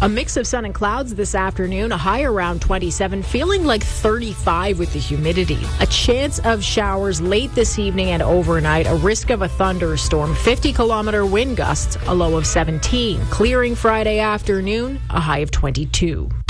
A mix of sun and clouds this afternoon, a high around 27, feeling like 35 with the humidity. A chance of showers late this evening and overnight, a risk of a thunderstorm, 50-kilometer wind gusts, a low of 17. Clearing Friday afternoon, a high of 22.